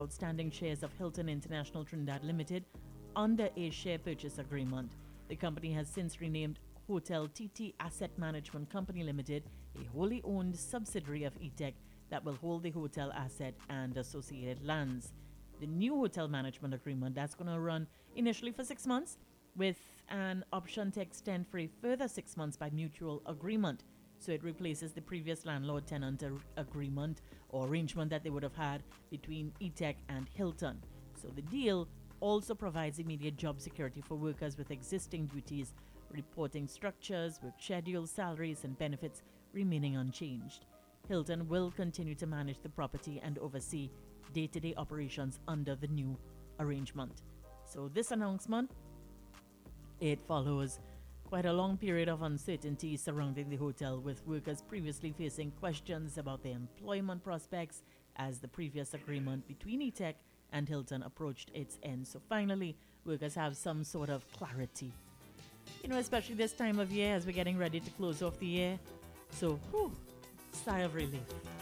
outstanding shares of Hilton International Trinidad Limited under a share purchase agreement. The company has since renamed Hotel TT Asset Management Company Limited, a wholly owned subsidiary of ETEC that will hold the hotel asset and associated lands. The new hotel management agreement that's going to run initially for 6 months with an option to extend for a further 6 months by mutual agreement. So it replaces the previous landlord-tenant agreement or arrangement that they would have had between ETEC and Hilton. So the deal also provides immediate job security for workers with existing duties, reporting structures, work schedules, salaries, and benefits remaining unchanged. Hilton will continue to manage the property and oversee day-to-day operations under the new arrangement. So this announcement, it follows quite a long period of uncertainty surrounding the hotel, with workers previously facing questions about their employment prospects as the previous agreement between ETEC and Hilton approached its end. So finally, workers have some sort of clarity. Especially this time of year as we're getting ready to close off the year. So, sigh of relief.